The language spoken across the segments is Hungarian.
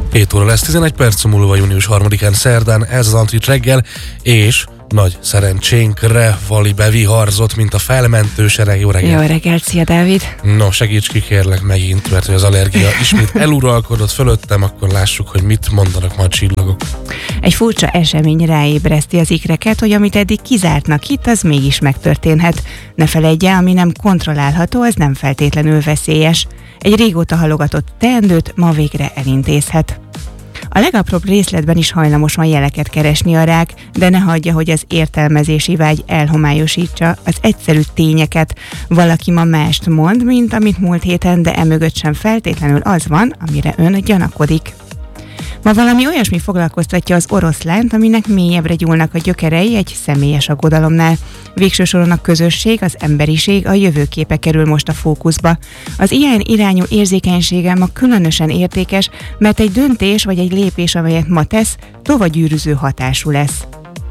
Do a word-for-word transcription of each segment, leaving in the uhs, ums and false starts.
hét óra lesz, tizenegy perc múlva, június harmadikán szerdán, ez az Antrit reggel, és nagy szerencsénkre Vali beviharzott, mint a felmentő sereg. Jó reggelt! Jó reggelt, szia Dávid! No, segíts ki kérlek megint, mert hogy az allergia ismét eluralkodott fölöttem, akkor lássuk, hogy mit mondanak ma a csillagok. Egy furcsa esemény ráébreszti az ikreket, hogy amit eddig kizártnak itt, az mégis megtörténhet. Ne feledj el, ami nem kontrollálható, az nem feltétlenül veszélyes. Egy régóta halogatott teendőt ma végre elintézhet. A legapróbb részletben is hajlamos van jeleket keresni a rák, de ne hagyja, hogy az értelmezési vágy elhomályosítsa az egyszerű tényeket. Valaki ma mást mond, mint amit múlt héten, de emögött sem feltétlenül az van, amire ön gyanakodik. Ma valami olyasmi foglalkoztatja az oroszlánt, aminek mélyebbre gyúlnak a gyökerei egy személyes aggodalomnál. Végső soron a közösség, az emberiség, a jövőképe kerül most a fókuszba. Az ilyen irányú érzékenysége ma különösen értékes, mert egy döntés vagy egy lépés, amelyet ma tesz, tovagyűrűző hatású lesz.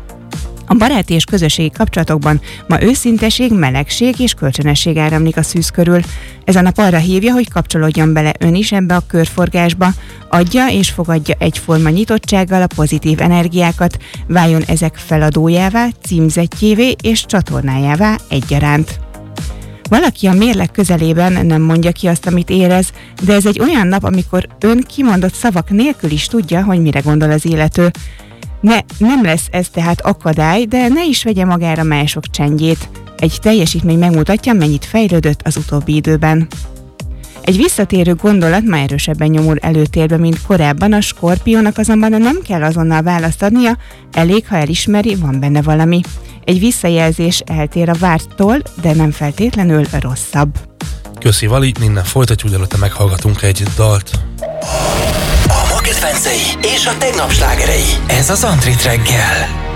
A baráti és közösségi kapcsolatokban ma őszinteség, melegség és kölcsönösség áramlik a szűz körül. Ez a nap arra hívja, hogy kapcsolódjon bele ön is ebbe a körforgásba, adja és fogadja egyforma nyitottsággal a pozitív energiákat, váljon ezek feladójává, címzettjévé és csatornájává egyaránt. Valaki a mérleg közelében nem mondja ki azt, amit érez, de ez egy olyan nap, amikor ön kimondott szavak nélkül is tudja, hogy mire gondol az illető. Ne, nem lesz ez tehát akadály, de ne is vegye magára mások csendjét. Egy teljesítmény megmutatja, mennyit fejlődött az utóbbi időben. Egy visszatérő gondolat már erősebben nyomul előtérbe, mint korábban, a Skorpiónak azonban nem kell azonnal választ adnia, elég, ha elismeri, van benne valami. Egy visszajelzés eltér a várttól, de nem feltétlenül rosszabb. Köszi Vali, minden folytatjuk, előtte meghallgatunk egy dalt. A ma kedvencei és a tegnap slágerei. Ez az Antrit reggel.